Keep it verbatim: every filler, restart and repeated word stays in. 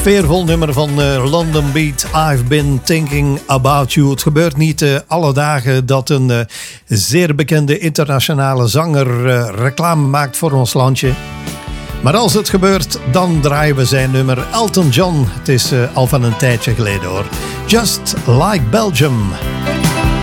Sfeervol nummer van uh, London Beat, I've Been Thinking About You. Het gebeurt niet uh, alle dagen dat een uh, zeer bekende internationale zanger uh, reclame maakt voor ons landje. Maar als het gebeurt, dan draaien we zijn nummer. Elton John, het is uh, al van een tijdje geleden hoor. Just Like Belgium.